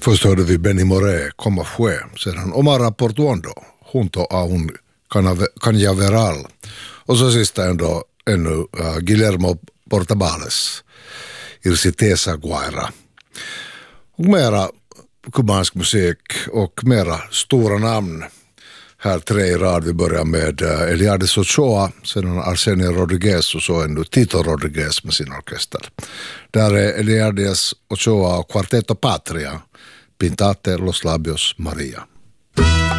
Först hörde vi Benny Moré, Como fue, sedan Omar Portuondo, Junto a un cañaveral. Och så sista ännu Guillermo Portabales, Irsi Tesa Guaira. Och mera kubansk musik och mera stora namn. Här 3 i rad. Vi börjar med Eliades Ochoa, sedan Arsenio Rodriguez och så ännu Tito Rodriguez med sin orkester. Där är Eliades Ochoa och Quarteto Patria, Pintate los labios Maria.